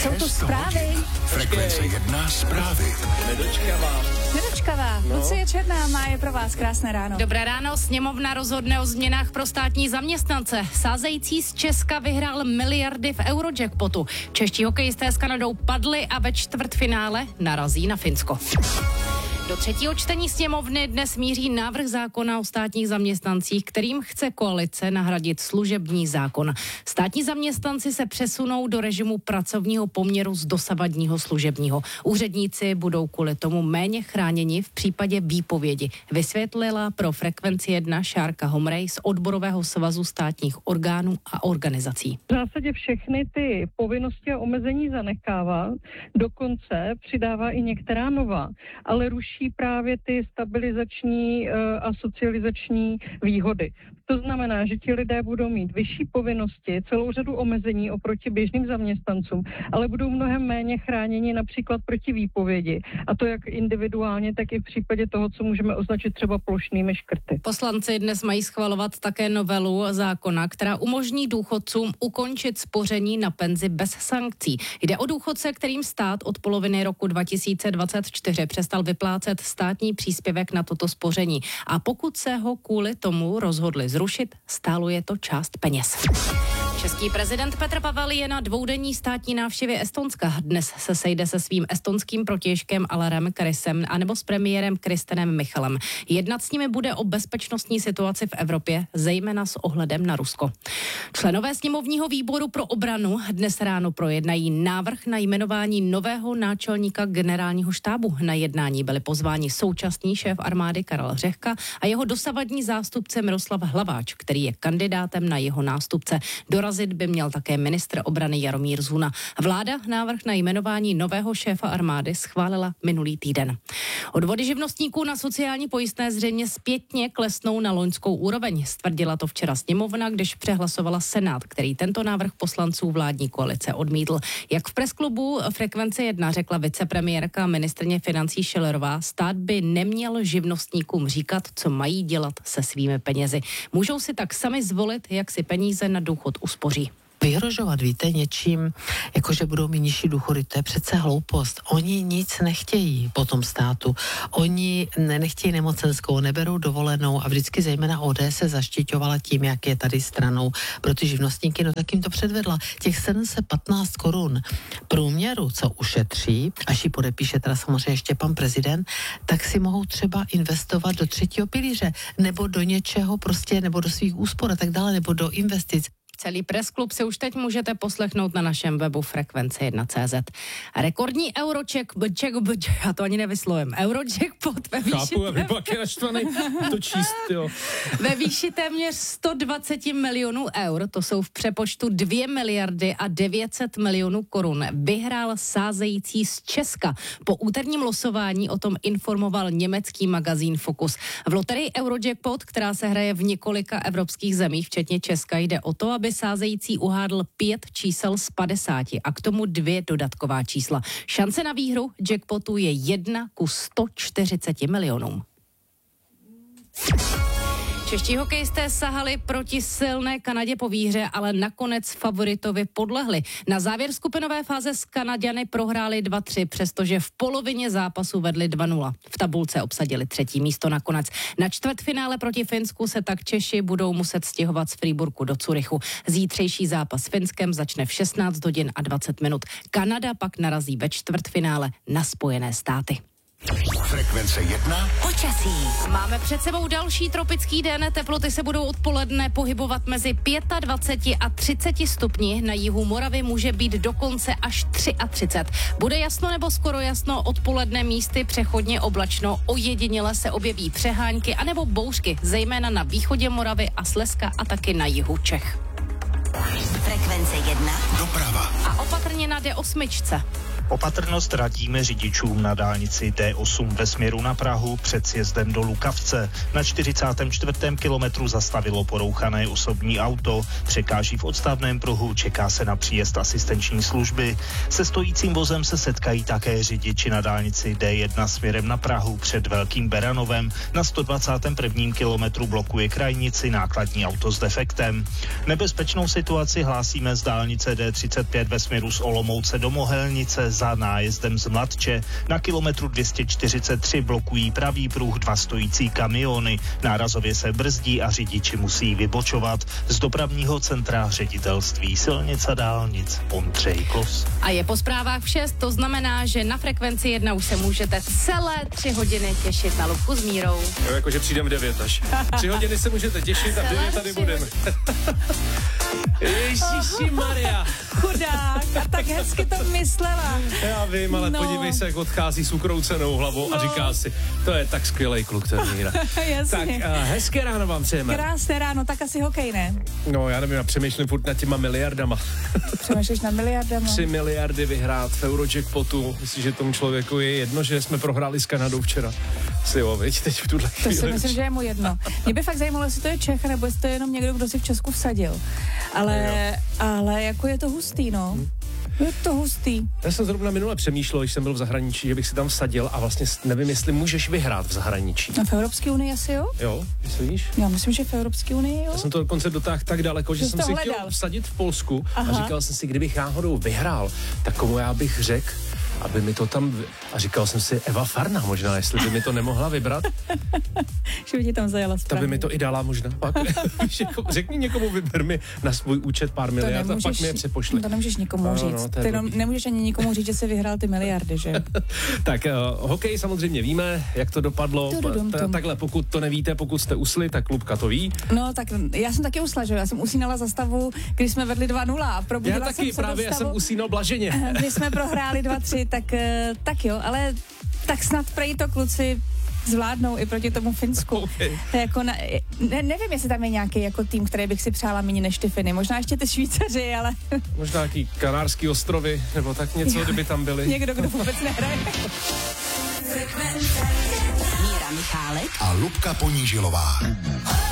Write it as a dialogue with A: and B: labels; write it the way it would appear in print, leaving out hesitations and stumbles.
A: Jsou to zprávy.
B: Frekvence 1 zprávy.
A: Nedočkavá. Lucie Černá má je pro vás krásné ráno.
C: Dobré ráno, sněmovna rozhodne o změnách pro státní zaměstnance. Sázející z Česka vyhrál miliardy v Eurojackpotu. Čeští hokejisté s Kanadou padli a ve čtvrtfinále narazí na Finsko. Do třetího čtení sněmovny dnes míří návrh zákona o státních zaměstnancích, kterým chce koalice nahradit služební zákon. Státní zaměstnanci se přesunou do režimu pracovního poměru z dosavadního služebního. Úředníci budou kvůli tomu méně chráněni v případě výpovědi, vysvětlila pro Frekvenci 1 Šárka Homrej z Odborového svazu státních orgánů a organizací.
D: V zásadě všechny ty povinnosti a omezení zanechává, dokonce přidává i některá nová, ale ruší právě ty stabilizační a socializační výhody. To znamená, že ti lidé budou mít vyšší povinnosti, celou řadu omezení oproti běžným zaměstnancům, ale budou mnohem méně chráněni například proti výpovědi. A to jak individuálně, tak i v případě toho, co můžeme označit třeba plošnými škrty.
C: Poslanci dnes mají schvalovat také novelu zákona, která umožní důchodcům ukončit spoření na penzi bez sankcí. Jde o důchodce, kterým stát od poloviny roku 2024 přestal vyplácet státní příspěvek na toto spoření. A pokud se ho kvůli tomu rozhodli zrušit, stálo je to část peněz. Český prezident Petr Pavel je na dvoudenní státní návštěvě Estonska. Dnes se sejde se svým estonským protějškem Alarem Karisem anebo s premiérem Kristenem Michalem. Jednat s nimi bude o bezpečnostní situaci v Evropě, zejména s ohledem na Rusko. Členové sněmovního výboru pro obranu dnes ráno projednají návrh na jmenování nového náčelníka generálního štábu. Na jednání byli pozváni současný šéf armády Karel Řehka a jeho dosavadní zástupce Miroslav Hlaváč, který je kandidátem na jeho nástupce. Dorazit by měl také ministr obrany Jaromír Zuna. Vláda návrh na jmenování nového šéfa armády schválila minulý týden. Odvody živnostníků na sociální pojistné zřejmě zpětně klesnou na loňskou úroveň. Stvrdila to včera sněmovna, když přehlasovala Senát, který tento návrh poslanců vládní koalice odmítl. Jak v presklubu Frekvence 1 řekla vicepremiérka a ministryně financí Schillerová, stát by neměl živnostníkům říkat, co mají dělat se svými penězi. Můžou si tak sami zvolit, jak si peníze na důchod uspoří.
E: Vyhrožovat, víte, něčím, jakože budou mít nižší důchody, to je přece hloupost. Oni nic nechtějí po tom státu. Oni nechtějí nemocenskou, neberou dovolenou a vždycky zejména ODS se zaštiťovala tím, jak je tady stranou pro ty živnostníky, no tak jim to předvedla. Těch 715 korun průměru, co ušetří, až ji podepíše teda samozřejmě ještě pan prezident, tak si mohou třeba investovat do třetího pilíře, nebo do něčeho prostě, nebo do svých úspor a tak dále, nebo do investic.
C: Celý pressklub si už teď můžete poslechnout na našem webu Frekvence1.cz. Rekordní já to ani nevyslovím. Eurojackpot ve výši...
F: Chápu, a vy pak je naštvaný to číst, jo.
C: Ve výši téměř 120 milionů eur, to jsou v přepočtu 2 miliardy a 900 milionů korun, vyhrál sázející z Česka. Po úterním losování o tom informoval německý magazín Focus. V loterii Eurojackpot, která se hraje v několika evropských zemích, včetně Česka, jde o to, aby sázející uhádl 5 čísel z 50 a k tomu 2 dodatková čísla. Šance na výhru jackpotu je 1 ku 140 milionům. Čeští hokejisté sahali proti silné Kanadě po výhře, ale nakonec favoritovi podlehli. Na závěr skupinové fáze s Kanaďany prohráli 2-3, přestože v polovině zápasu vedli 2-0. V tabulce obsadili 3. místo nakonec. Na čtvrtfinále proti Finsku se tak Češi budou muset stěhovat z Freiburgu do Curychu. Zítřejší zápas s Finskem začne v 16 hodin a 20 minut. Kanada pak narazí ve čtvrtfinále na Spojené státy.
B: Frekvence 1.
C: Počasí. Máme před sebou další tropický den. Teploty se budou odpoledne pohybovat mezi 25 a 30 stupni. Na jihu Moravy může být dokonce až 33. Bude jasno nebo skoro jasno, odpoledne místy přechodně oblačno. Ojediněle se objeví přehánky anebo bouřky, zejména na východě Moravy a Slezska a taky na jihu Čech.
G: Frekvence 1.
B: Doprava.
C: A opatrně na D8.
G: Opatrnost radíme řidičům na dálnici D8 ve směru na Prahu před sjezdem do Lukavce. Na 44. kilometru zastavilo porouchané osobní auto. Překáží v odstavném pruhu, čeká se na příjezd asistenční služby. Se stojícím vozem se setkají také řidiči na dálnici D1 směrem na Prahu před Velkým Beranovem. Na 121. kilometru blokuje krajnici nákladní auto s defektem. Nebezpečnou situaci hlásíme z dálnice D35 ve směru z Olomouce do Mohelnice za nájezdem z Mladče. Na kilometru 243 blokují pravý pruh 2 stojící kamiony. Nárazově se brzdí a řidiči musí vybočovat. Z dopravního centra Ředitelství silnic a dálnic Ondřej Kos.
C: A je po zprávách v 6, to znamená, že na Frekvenci 1 už se můžete celé 3 hodiny těšit na Lubku s Mírou.
F: Jo, jakože přijdeme v 9 až. 3 hodiny se můžete těšit a v 9 tady budeme. Ježíši Maria.
A: Chudák, a tak hezky to myslela.
F: Já vím, ale podívej se, jak odchází s ukroucenou hlavou a říká si, to je tak skvělej kluk, ten Míra.
A: Jasně.
F: Tak hezké ráno vám přejeme.
A: Krásné ráno, tak asi hokej, ne?
F: No, já nevím, já přemýšlím furt nad těma miliardama.
A: Přemýšlíš nad miliardama?
F: 3 miliardy vyhrát v Eurojackpotu. Myslím, že tomu člověku je jedno, že jsme prohráli s Kanadou včera. Si jo, viď, teď v tuhle chvíli.
A: To si myslím, že je mu jedno. Mě by fakt zajímalo, jestli to je Čech, nebo jestli to je jenom někdo, kdo si v Česku vsadil. Ale jako je to hustý, no. Je to hustý.
F: Já jsem zrovna minule přemýšlel, když jsem byl v zahraničí, že bych si tam vsadil a vlastně nevím, jestli můžeš vyhrát v zahraničí.
A: No v Evropské unii asi jo?
F: Jo, myslíš?
A: Já myslím, že v Evropské unii jo.
F: Já jsem to dokonce dotáhl tak daleko, že jsem si chtěl vsadit v Polsku. Aha. A říkal jsem si, kdybych náhodou vyhrál, tak komu já bych řekl, aby mi to tam... A říkal jsem si, Eva Farna možná, jestli by mi to nemohla vybrat.
A: Že by ti tam zajela správně.
F: To by mi to i dala možná. Pak, řekni někomu, vyber mi na svůj účet pár miliard a pak mi je přepošli.
A: To nemůžeš nikomu říct. Ty nemůžeš ani nikomu říct, že jsi vyhrál ty miliardy, že?
F: Tak hokej samozřejmě víme, jak to dopadlo. Takhle, pokud to nevíte, pokud jste usli, tak Lubka to ví.
A: No tak já jsem taky usla, že? Já jsem usínala za stavu, když jsme vedli 2-0 a probudila
F: já taky,
A: jsem se
F: právě já jsem usínal blaženě.
A: Když jsme prohráli 2-3, tak jo, ale tak snad prej to kluci zvládnou i proti tomu Finsku.
F: Okay.
A: Jako nevím, jestli tam je nějaký jako tým, který bych si přála méně než ty Finy. Možná ještě ty Švýcaři, ale...
F: Možná nějaký Kanárský ostrovy, nebo tak něco, jo, kdyby tam byli.
A: Někdo, kdo vůbec nehraje.
B: Míra Michálek a Lubka Ponížilová.